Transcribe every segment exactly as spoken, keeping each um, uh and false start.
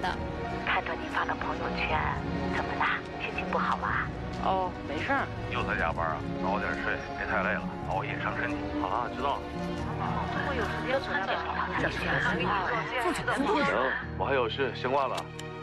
的。 看到你发的朋友圈，怎么啦？心情不好啊？ 哦，没事儿。 又在加班啊？早点睡，别太累了，熬夜伤身体。好了，知道了。 我有时间回来吧。 行，我还有事，先挂了。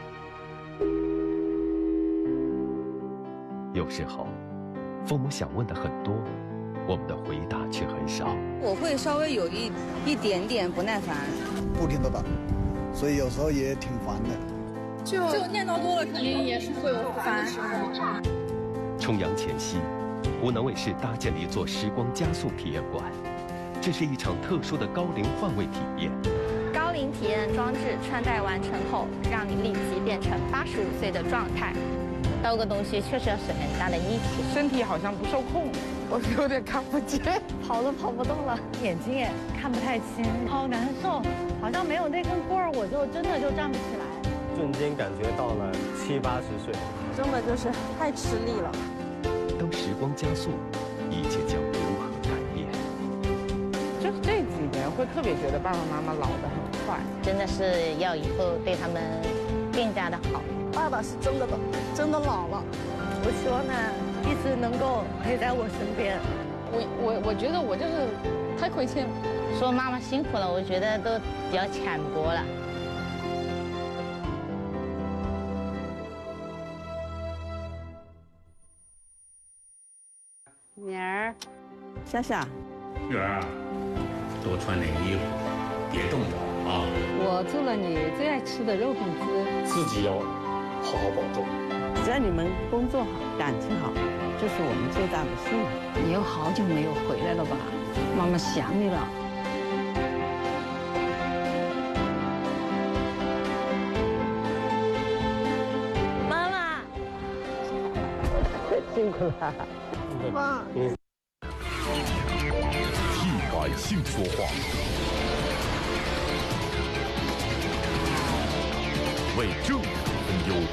有时候，父母想问的很多，我们的回答却很少。 我会稍微有一一点点不耐烦， 不停的打，所以有时候也挺烦的。 就就念叨多了，肯定也是会有烦的时候。 重阳前夕，湖南卫视搭建了一座时光加速体验馆，这是一场特殊的高龄换位体验。 高龄体验装置穿戴完成后，让你立即变成八十五岁的状态。 倒个东西确实要使很大的力气， 身体好像不受控，我有点看不见， 跑都跑不动了， 眼睛也看不太清，好难受，好像没有那根棍儿，我就真的就站不起来。 瞬间感觉到了七八十岁， 真的就是太吃力了。 当时光加速，一切将如何改变？ 就是这几年会特别觉得爸爸妈妈老得很快， 真的是要以后对他们更加的好。 爸爸是真的真的老了，我希望呢一直能够陪在我身边。 我我我觉得我就是太亏欠了。 说妈妈辛苦了，我觉得都比较浅薄了。 女儿，夏夏， 女儿啊，多穿点衣服，别冻着啊。 我做了你最爱吃的肉饼子， 自己要好好保重。 只要你们工作好，感情好，这是我们最大的幸福。你又好久没有回来了吧？妈妈想你了。 妈妈， 辛苦了。 妈， 替百姓说话，为政府分忧。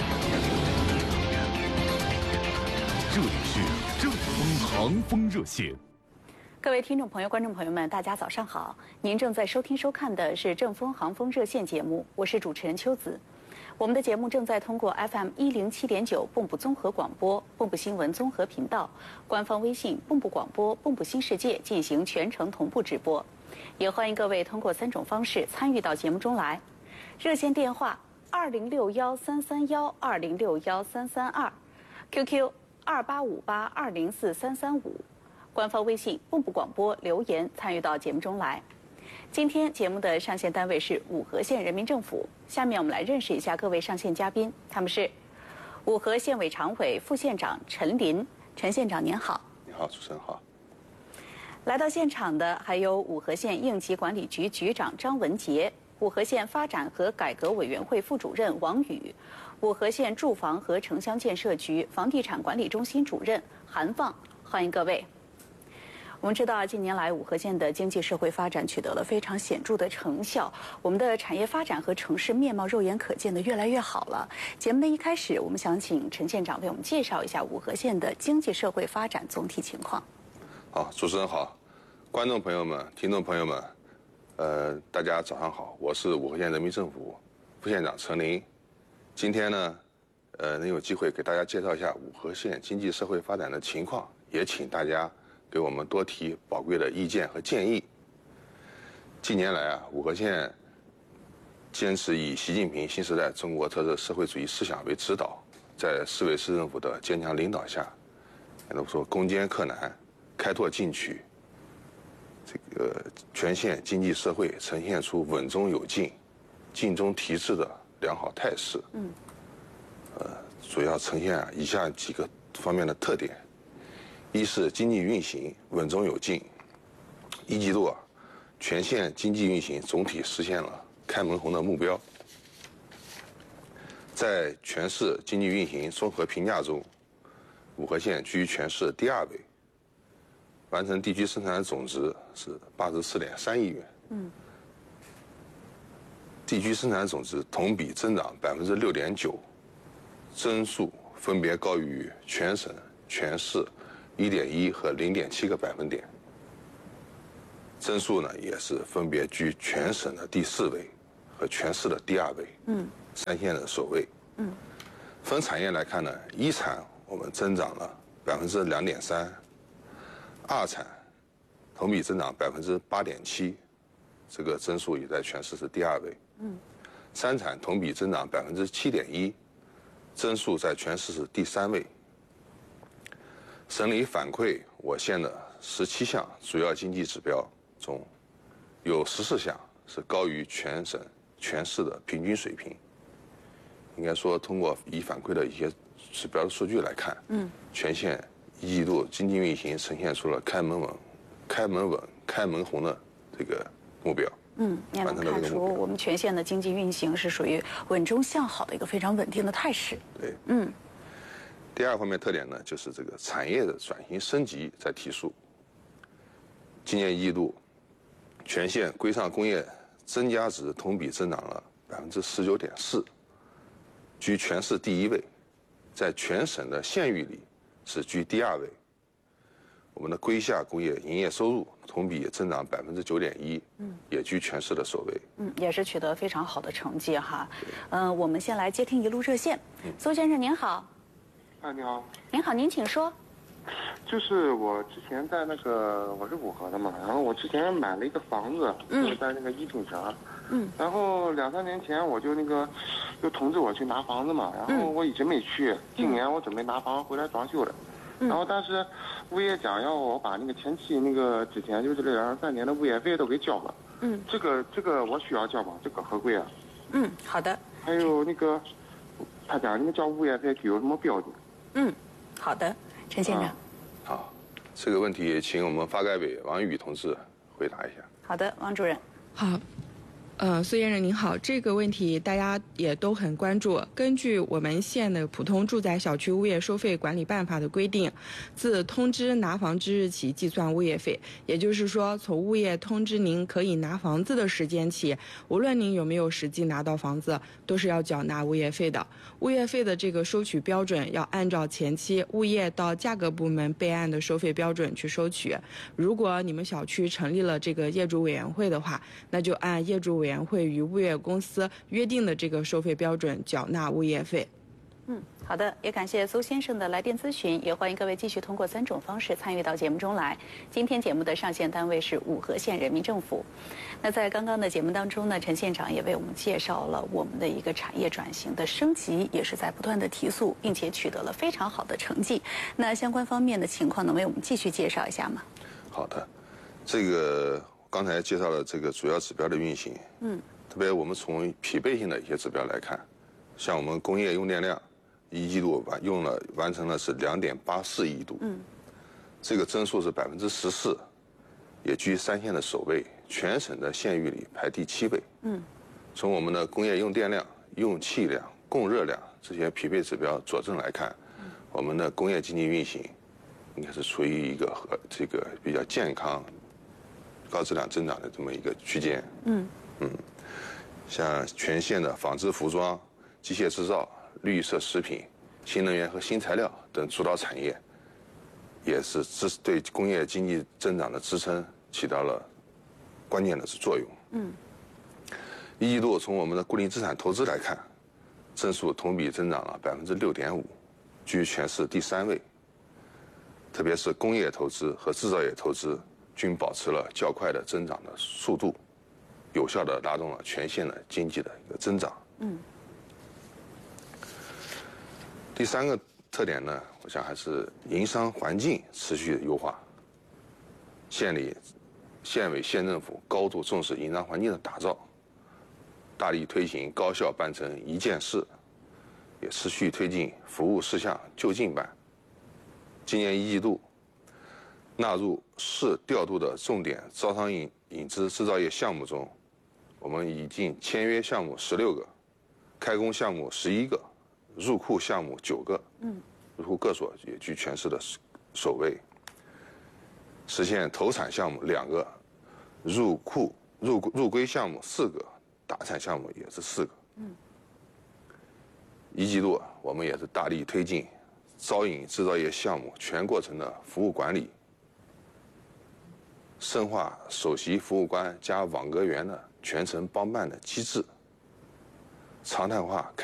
这里是正风航风热线。 各位听众朋友、观众朋友们，大家早上好！您正在收听收看的是正风航风热线节目，我是主持人秋子。我们的节目正在通过 F M 一零七点九蚌埠综合广播、蚌埠新闻综合频道、官方微信蚌埠广播、蚌埠新世界进行全程同步直播。也欢迎各位通过三种方式参与到节目中来：热线电话二零六幺三三幺二零六幺三三二 ，Q Q 二八五八二零四三三五，官方微信蚌埠广播留言参与到节目中来。今天节目的上线单位是五河县人民政府。下面我们来认识一下各位上线嘉宾，他们是五河县委常委、副县长陈林。陈县长您好。 你好，主持人好。 来到现场的还有五河县应急管理局局长张文杰、五河县发展和改革委员会副主任王宇、五河县住房和城乡建设局房地产管理中心主任韩放，欢迎各位。我们知道，近年来五河县的经济社会发展取得了非常显著的成效，我们的产业发展和城市面貌肉眼可见的越来越好了。节目的一开始，我们想请陈县长为我们介绍一下五河县的经济社会发展总体情况。 好，主持人好，观众朋友们、听众朋友们，呃，大家早上好，我是五河县人民政府副县长陈林。今天呢，呃，能有机会给大家介绍一下五河县经济社会发展的情况，也请大家给我们多提宝贵的意见和建议。近年来啊，五河县坚持以习近平新时代中国特色社会主义思想为指导，在市委市政府的坚强领导下，都说攻坚克难，开拓进取，这个全县经济社会呈现出稳中有进、进中提质的良好态势。嗯，呃，主要呈现啊以下几个方面的特点。一是经济运行稳中有进，一季度啊，全县经济运行总体实现了开门红的目标。在全市经济运行综合评价中，五河县居全市第二位，完成地区生产总值是八十四点三亿元。嗯，地区生产总值同比增长百分之六点九，增速分别高于全省、全市一点一和零点七个百分点，增速呢也是分别居全省的第四位和全市的第二位。嗯， 三线的首位。嗯，分产业来看呢，一产我们增长了百分之两点三，二产同比增长百分之八点七，这个增速也在全市是第二位。嗯，三产同比增长百分之七点一，增速在全市是第三位。省里反馈我县的十七项主要经济指标中，有十四项是高于全省全市的平均水平。应该说，通过已反馈的一些指标的数据来看，嗯，全县一季度经济运行呈现出了开门稳、开门稳、开门红的这个目标。 嗯，也能看出我们全县的经济运行是属于稳中向好的一个非常稳定的态势。 对， 嗯。 第二方面特点呢，就是这个产业的转型升级在提速。今年一季度，全县规上工业增加值同比增长了百分之十九点四，居全市第一位，在全省的县域里是居第二位。我们的规下工业营业收入同比也增长百分之九点一，嗯，也居全市的首位。 嗯，也是取得非常好的成绩哈。嗯、呃，我们先来接听一路热线，嗯、苏先生您好。 啊，你好。 您好，您请说。 就是我之前在那个我是五河的嘛，然后我之前买了一个房子，就是在那个一品城，嗯，然后两三年前我就那个就通知我去拿房子嘛，然后我一直没去，今年我准备拿房回来装修的，然后但是物业讲要我把那个前期那个之前就是这两三年的物业费都给交了，嗯，这个这个我需要交吗？这个合规啊？ 嗯，好的。 还有那个他讲那个交物业费具有什么标准？ 嗯，好的，陈县长。啊、 好，这个问题请我们发改委王宇同志回答一下。 好的，王主任。 好。呃，苏先生您好，这个问题大家也都很关注。根据我们县的普通住宅小区物业收费管理办法的规定，自通知拿房之日起计算物业费，也就是说，从物业通知您可以拿房子的时间起，无论您有没有实际拿到房子，都是要缴纳物业费的。物业费的这个收取标准要按照前期物业到价格部门备案的收费标准去收取。如果你们小区成立了这个业主委员会的话，那就按业主委员会与物业公司约定的这个收费标准缴纳物业费。 嗯，好的，也感谢苏先生的来电咨询，也欢迎各位继续通过三种方式参与到节目中来。今天节目的上线单位是五河县人民政府。那在刚刚的节目当中呢，陈县长也为我们介绍了我们的一个产业转型的升级，也是在不断的提速，并且取得了非常好的成绩。那相关方面的情况能为我们继续介绍一下吗？ 好的，这个刚才介绍了这个主要指标的运行，嗯，特别我们从匹配性的一些指标来看，像我们工业用电量，一季度完用了完成了是两点八四亿度，嗯，这个增速是百分之十四，也居三线的首位，全省的县域里排第七位，嗯，从我们的工业用电量、用气量、供热量这些匹配指标佐证来看，嗯、我们的工业经济运行应该是处于一个和这个比较健康、高质量增长的这么一个区间，嗯嗯，像全县的纺织服装、机械制造、绿色食品、新能源和新材料等主导产业，也是支对工业经济增长的支撑起到了关键的作用。嗯，一季度从我们的固定资产投资来看，增速同比增长了百分之六点五，居全市第三位。特别是工业投资和制造业投资均保持了较快的增长的速度，有效地拉动了全县的经济的一个增长。嗯。第三个特点呢，我想还是营商环境持续优化。县里、县委、县政府高度重视营商环境的打造，大力推行高效办成一件事，也持续推进服务事项就近办。今年一季度，纳入市调度的重点招商引引资制造业项目中，我们已经签约项目十六个，开工项目十一个，入库项目九个，嗯，入库个所也居全市的首位。实现投产项目两个，入库入入规项目四个，打产项目也是四个。嗯，一季度我们也是大力推进招引制造业项目全过程的服务管理，深化首席服务官加网格员的全程帮办的机制， 常态化。